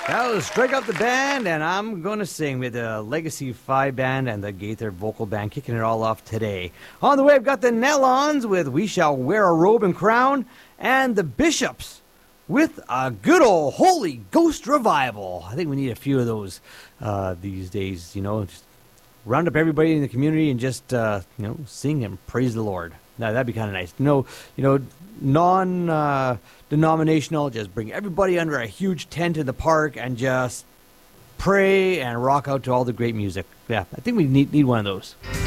That was Strike Up the Band, and I'm going to sing with the Legacy 5 Band and the Gaither Vocal Band, kicking it all off today. On the way, I've got the Nellons with We Shall Wear a Robe and Crown, and the Bishops with a good old Holy Ghost revival. I think we need a few of those these days, just round up everybody in the community and just, sing and praise the Lord. Now, that'd be kind of nice. Non-denominational, just bring everybody under a huge tent in the park and just pray and rock out to all the great music. Yeah, I think we need one of those.